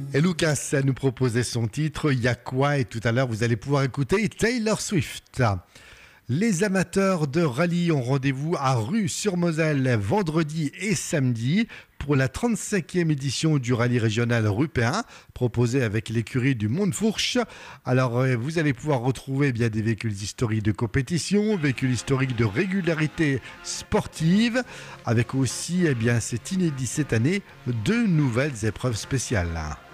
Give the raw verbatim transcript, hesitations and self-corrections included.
Et Lucas nous proposait son titre Y'a quoi, et tout à l'heure vous allez pouvoir écouter Taylor Swift. Les amateurs de rallye ont rendez-vous à Rue-sur-Moselle vendredi et samedi pour la trente-cinquième édition du rallye régional européen proposé avec l'écurie du Montfourche. Alors vous allez pouvoir retrouver eh bien des véhicules historiques de compétition, véhicules historiques de régularité sportive, avec aussi, eh bien c'est inédit cette année, deux nouvelles épreuves spéciales.